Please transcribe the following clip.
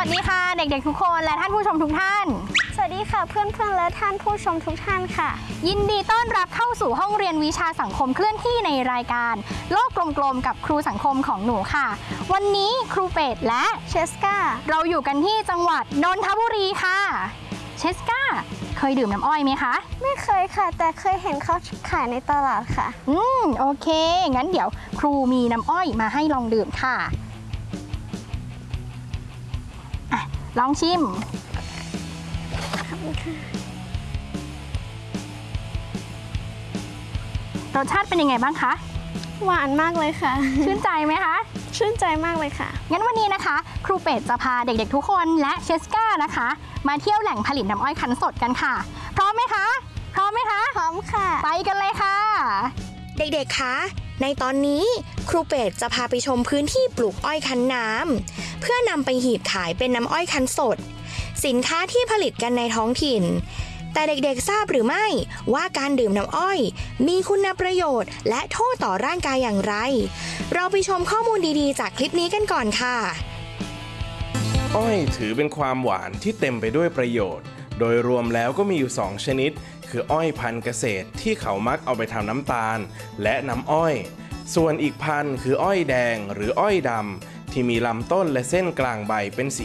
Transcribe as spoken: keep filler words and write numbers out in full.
สดีค่ะเด็กๆทุกคนและท่านผู้ชมทุกท่านสวัสดีค่ะเพื่อนๆและท่านผู้ชมทุกท่านค่ะยินดีต้อนรับเข้าสู่ห้องเรียนวิชาสังคมเคลื่อนที่ในรายการโลกกลมๆกับครูสังคมของหนูค่ะวันนี้ครูเป็ดและเชสกาเราอยู่กันที่จังหวัดนนทบุรีค่ะเชสกาเคยดื่มน้ำอ้อยไหมคะไม่เคยค่ะแต่เคยเห็นเขาขายในตลาดค่ะอืมโอเคงั้นเดี๋ยวครูมีน้ำอ้อยมาให้ลองดื่มค่ะอ่ะลองชิมขอบคุณค่ะรสชาติเป็นยังไงบ้างคะหวานมากเลยค่ะชื่นใจไหมคะชื่นใจมากเลยค่ะงั้นวันนี้นะคะครูเป็ดจะพาเด็กๆทุกคนและเชสกานะคะมาเที่ยวแหล่งผลิตน้ำอ้อยคั้นสดกันค่ะพร้อมไหมคะพร้อมไหมคะพร้อมค่ะไปกันเลยค่ะเด็กๆคะในตอนนี้ครูเป็ดจะพาไปชมพื้นที่ปลูกอ้อยคั้นน้ำเพื่อนำไปหีบขายเป็นน้ำอ้อยคั้นสดสินค้าที่ผลิตกันในท้องถิ่นแต่เด็กๆทราบหรือไม่ว่าการดื่มน้ำอ้อยมีคุณประโยชน์และโทษต่อร่างกายอย่างไรเราไปชมข้อมูลดีๆจากคลิปนี้กันก่อนค่ะอ้อยถือเป็นความหวานที่เต็มไปด้วยประโยชน์โดยรวมแล้วก็มีอยู่สองชนิดคืออ้อยพันธุ์เกษตรที่เขามักเอาไปทำน้ำตาลและน้ำอ้อยส่วนอีกพันธุ์คืออ้อยแดงหรืออ้อยดำที่มีลำต้นและเส้นกลางใบเป็นสี